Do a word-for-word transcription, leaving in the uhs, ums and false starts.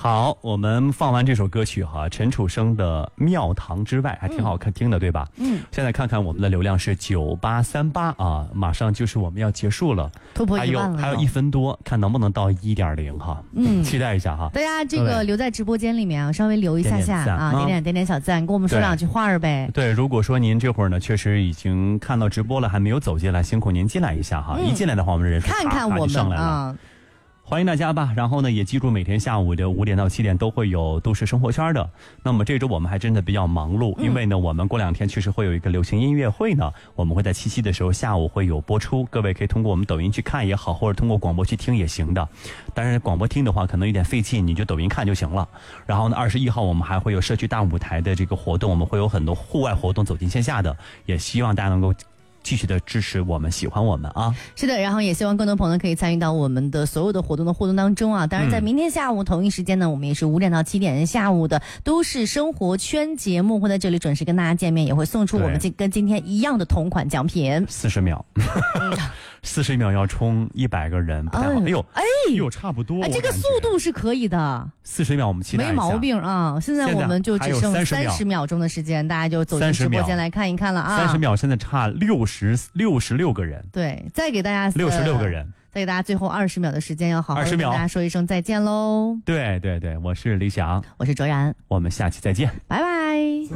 好，我们放完这首歌曲哈，陈楚生的《庙堂之外》还挺好看听的，嗯、对吧？嗯。现在看看我们的流量是九八三八啊，马上就是我们要结束了， 突破一万了， 还有还有一分多，看能不能到一点零哈。嗯，期待一下哈。 大家这个留在直播间里面啊，稍微留一下下点点啊，点点点点小赞，跟我们说两句话儿呗。 对，如果说您这会儿呢，确实已经看到直播了，还没有走进来，辛苦您进来一下哈。嗯、一进来的话，我们人数看看我们上来了。啊欢迎大家吧，然后呢，也记住每天下午的五点到七点都会有都市生活圈的。那么这周我们还真的比较忙碌，因为呢，我们过两天确实会有一个流行音乐会呢，我们会在七夕的时候下午会有播出，各位可以通过我们抖音去看也好，或者通过广播去听也行的。当然广播听的话可能有点费劲，你就抖音看就行了。然后呢，二十一号我们还会有社区大舞台的这个活动，我们会有很多户外活动走进线下的，也希望大家能够继续的支持我们，喜欢我们啊！ 是的，然后也希望更多朋友可以参与到我们的所有的活动的互动当中啊！当然，在明天下午同一时间呢，我们也是五点到七点下午的都市生活圈节目会在这里准时跟大家见面，也会送出我们今跟今天一样的同款奖品。 四十秒，四十秒要冲一百个人，不太好。哎呦，哎呦，差不多。 哎，这个速度是可以的。 四十秒，我们期待一下。 没毛病啊！现在我们就只剩三十秒钟的时间，大家就走进直播间来看一看了啊！ 三十秒，现在差六十六十六个人。 对，再给大家六十六个人， 再给大家最后二十秒的时间，要好好跟大家说一声再见喽。 对对对，我是李想， 我是卓然， 我们下期再见， 拜拜。